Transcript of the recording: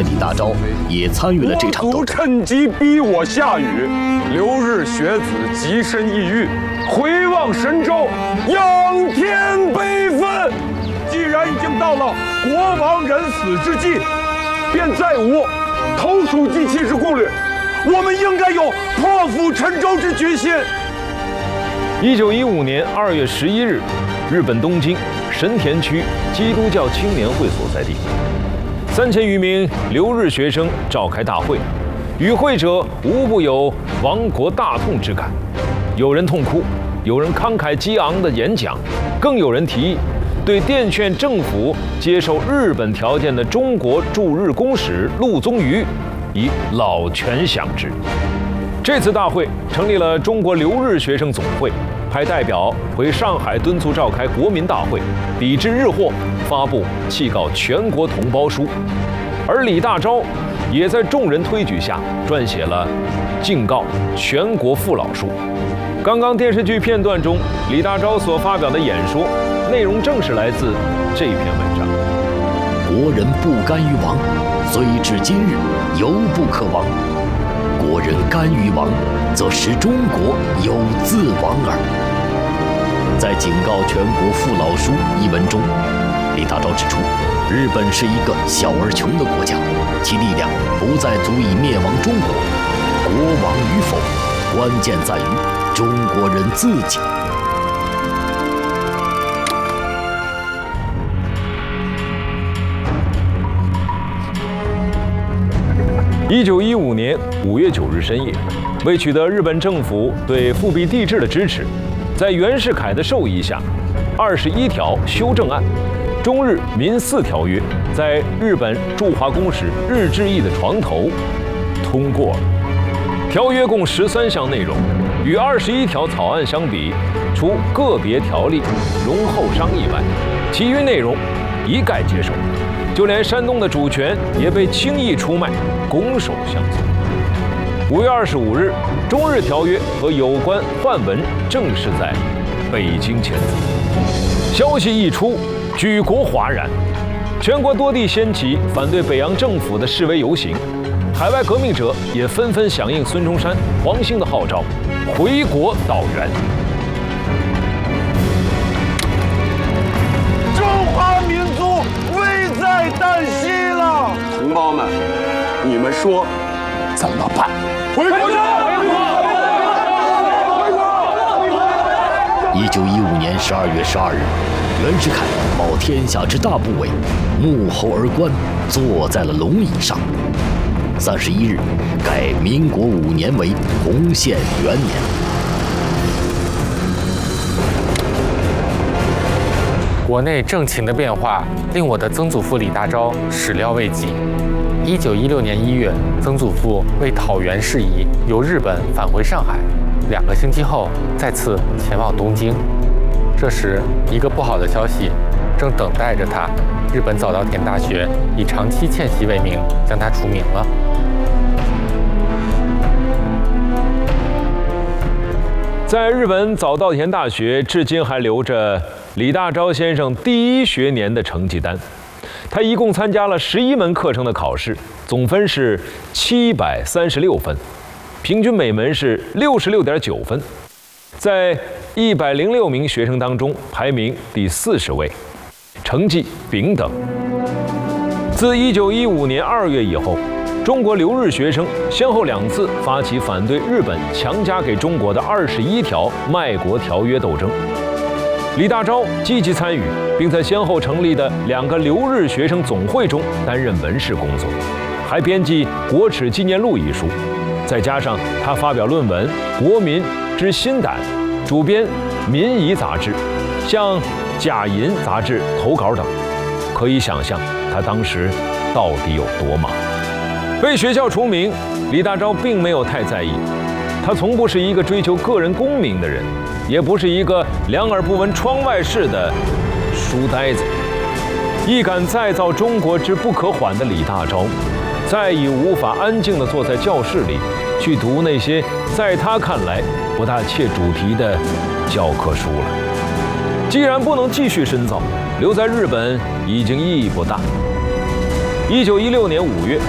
的李大钊也参与了这场斗争。 趁机逼我下雨，留日学子极身异域，回望神州，仰天悲愤。既然已经到了国亡人死之际，便再无投鼠忌器之顾虑，我们应该有破釜沉舟之决心。 1915年2月11日，日本东京神田区基督教青年会所在地，3000余名留日学生召开大会，与会者无不有亡国大痛之感，有人痛哭，有人慷慨激昂的演讲，更有人提议对电劝政府接受日本条件的中国驻日公使陆宗舆以老拳响之。这次大会成立了中国留日学生总会，派代表回上海敦促召开国民大会，抵制日货，发布弃告全国同胞书。而李大钊也在众人推举下撰写了敬告全国父老书。刚刚电视剧片段中，李大钊所发表的演说内容正是来自这篇文章。 国人不甘于亡，虽至今日犹不可亡。国人甘于亡，则使中国有自亡耳。在警告全国父老书一文中，李大钊指出，日本是一个小而穷的国家，其力量不再足以灭亡中国。国亡与否，关键在于中国人自己。 1915年5月9日深夜，为取得日本政府对复辟帝制的支持，在袁世凯的授意下，21条修正案、中日民4条约在日本驻华公使日志毅的床头通过了。条约共13项内容，与21条草案相比，除个别条例容后商议外，其余内容一概接受。就连山东的主权也被轻易出卖，拱手相送。5月25日，中日条约和有关换文正式在北京签字。消息一出，举国哗然，全国多地掀起反对北洋政府的示威游行，海外革命者也纷纷响应孙中山、黄兴的号召，回国导员。 中华民族危在旦夕了，同胞们，你们说怎么办？回国 ！1915年12月12日，袁世凯抱天下之大不韪，幕后而观，坐在了龙椅上。31日，改民国5年为洪宪元年。 国内政情的变化令我的曾祖父李大钊始料未及。1916年1月，曾祖父为讨袁事宜，由日本返回上海，2个星期后再次前往东京。这时，一个不好的消息正等待着他：日本早稻田大学以长期欠席为名将他除名了。 在日本早稻田大学，至今还留着李大钊先生第1学年的成绩单。他一共参加了11门课程的考试，总分是736分，平均每门是66.9分，在106名学生当中排名第40位，成绩丙等。自1915年2月以后，中国留日学生先后2次发起反对日本强加给中国的21条卖国条约斗争。李大钊积极参与，并在先后成立的2个留日学生总会中担任文士工作，还编辑《国耻纪念录》一书。再加上他发表论文《国民之心胆》，主编《民仪》杂志，向《贾银》杂志投稿等，可以想象他当时到底有多忙。被学校除名，李大钊并没有太在意，他从不是一个追求个人功名的人，也不是一个两耳不闻窗外事的书呆子。一敢再造中国之不可缓的李大钊，再已无法安静地坐在教室里去读那些在他看来不大切主题的教科书了。既然不能继续深造，留在日本已经意义不大。1916年5月，